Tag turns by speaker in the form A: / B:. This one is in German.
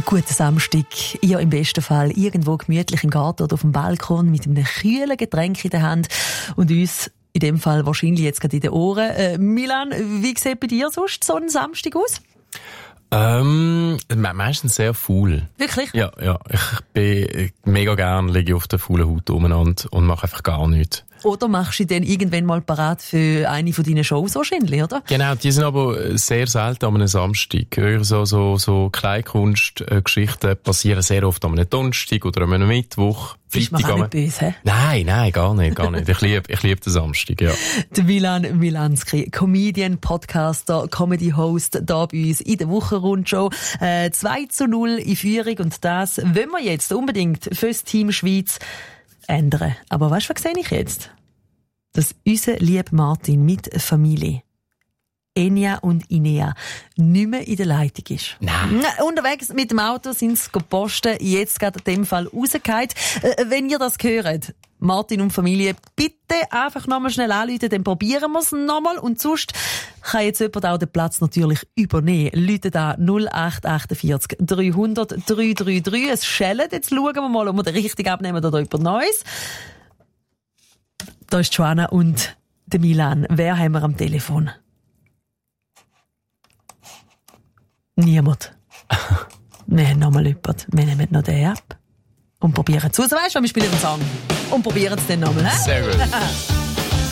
A: Guten Samstag. Ihr im besten Fall irgendwo gemütlich im Garten oder auf dem Balkon mit einem kühlen Getränk in der Hand und uns in dem Fall wahrscheinlich jetzt gerade in den Ohren. Milan, wie sieht bei dir sonst so ein Samstag aus?
B: Meistens sehr faul.
A: Wirklich?
B: Ja. Ich bin mega gern, liege auf der faulen Haut umeinander und mache einfach gar nichts.
A: Oder machst du dich dann irgendwann mal parat für eine von deinen Shows wahrscheinlich, oder?
B: Genau, die sind aber sehr selten an einem Samstag. So Kleinkunstgeschichten passieren sehr oft an einem Donnerstag oder an einem Mittwoch.
A: Ist man auch nicht böse, hä?
B: Nein, gar nicht. Ich liebe den Samstag, ja.
A: Der Milan Milanski, Comedian, Podcaster, Comedy-Host da bei uns in der Wochenrundshow. 2:0 in Führung und das wollen wir jetzt unbedingt fürs Team Schweiz ändern. Aber weißt du, was sehe ich jetzt? Dass unser lieber Martin mit Familie, Enya und Inea, nicht mehr in der Leitung ist.
B: Nein.
A: Unterwegs mit dem Auto sind sie posten, jetzt gerade in dem Fall rausgefallen. Wenn ihr das hört, Martin und Familie, bitte einfach nochmal schnell anrufen, dann probieren wir es nochmal. Und sonst kann jetzt jemand auch den Platz natürlich übernehmen. Rufen da 0848 300 333. Es schellt. Jetzt schauen wir mal, ob wir den richtig abnehmen oder jemand Neues. Da ist Joanna und der Milan. Wer haben wir am Telefon? Niemand. Wir haben nochmal jemanden. Wir nehmen noch den ab und probieren es aus. Weißt du, wir spielen den Song und probieren es dann nochmal.
B: Sehr gut.